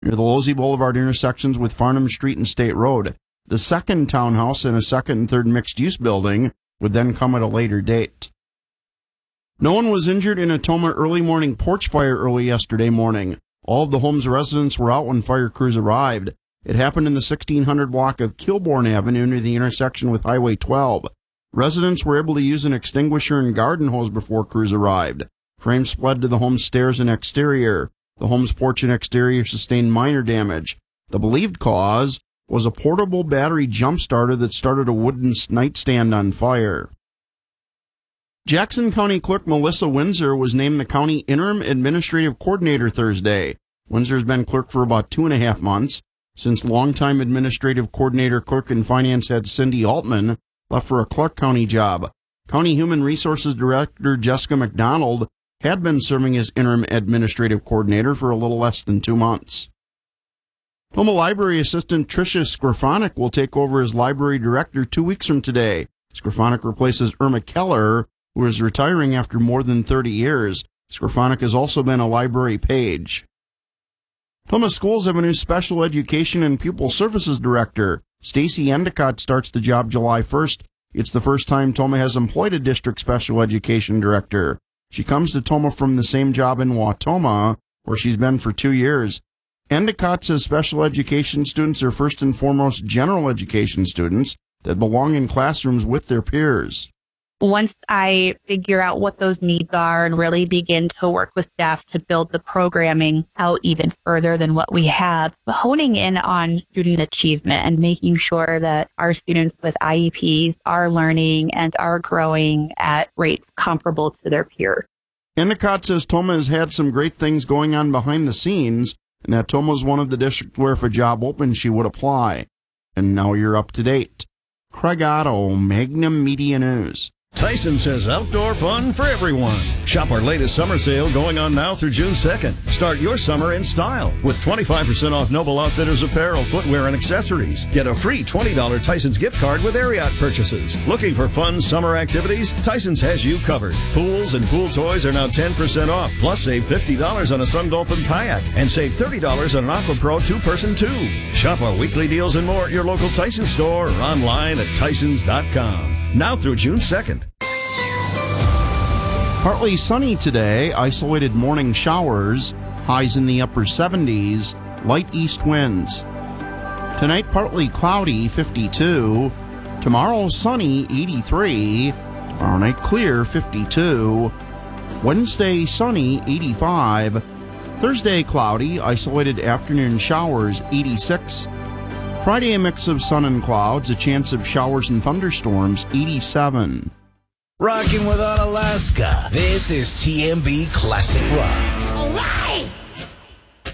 near the Losey Boulevard intersections with Farnham Street and State Road. The second townhouse and a second and third mixed-use building would then come at a later date. No one was injured in a Tomah early morning porch fire early yesterday morning. All of the home's residents were out when fire crews arrived. It happened in the 1600 block of Kilbourne Avenue near the intersection with Highway 12. Residents were able to use an extinguisher and garden hose before crews arrived. Flames spread to the home's stairs and exterior. The home's porch and exterior sustained minor damage. The believed cause was a portable battery jump starter that started a wooden nightstand on fire. Jackson County Clerk Melissa Windsor was named the county interim administrative coordinator Thursday. Windsor's been clerk for about 2.5 months, since longtime administrative coordinator, clerk, and finance head Cindy Altman left for a Clark County job. County Human Resources Director Jessica McDonald had been serving as interim administrative coordinator for a little less than 2 months. Tomah Library Assistant Tricia Skrafonic will take over as library director 2 weeks from today. Skrafonic replaces Irma Keller, who is retiring after more than 30 years. Skrafonic has also been a library page. Tomah schools have a new special education and pupil services director. Stacy Endicott starts the job July 1st. It's the first time Tomah has employed a district special education director. She comes to Tomah from the same job in Wautoma, where she's been for 2 years. Endicott says special education students are first and foremost general education students that belong in classrooms with their peers. Once I figure out what those needs are and really begin to work with staff to build the programming out even further than what we have, honing in on student achievement and making sure that our students with IEPs are learning and are growing at rates comparable to their peers. Endicott says Tomah has had some great things going on behind the scenes, and that Tomah is one of the districts where if a job opens, she would apply. And now you're up to date. Craig Otto, Magnum Media News. Tyson's has outdoor fun for everyone. Shop our latest summer sale going on now through June 2nd. Start your summer in style with 25% off Noble Outfitters apparel, footwear, and accessories. Get a free $20 Tyson's gift card with Ariat purchases. Looking for fun summer activities? Tyson's has you covered. Pools and pool toys are now 10% off. Plus, save $50 on a Sun Dolphin kayak and save $30 on an Aqua Pro 2-person tube. Shop our weekly deals and more at your local Tyson store or online at Tysons.com. Now through June 2nd. Partly sunny today, isolated morning showers, highs in the upper 70s, light east winds. Tonight, partly cloudy, 52. Tomorrow, sunny, 83. Tomorrow night, clear, 52. Wednesday, sunny, 85. Thursday, cloudy, isolated afternoon showers, 86. Friday, a mix of sun and clouds, a chance of showers and thunderstorms, 87. Rocking with Unalaska. This is TMB Classic Rock. All right!